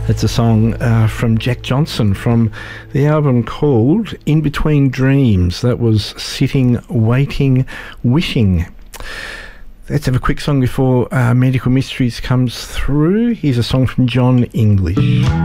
It's a song from Jack Johnson from the album called In Between Dreams. That was Sitting, Waiting, Wishing. Let's have a quick song before Medical Mysteries comes through. Here's a song from John English.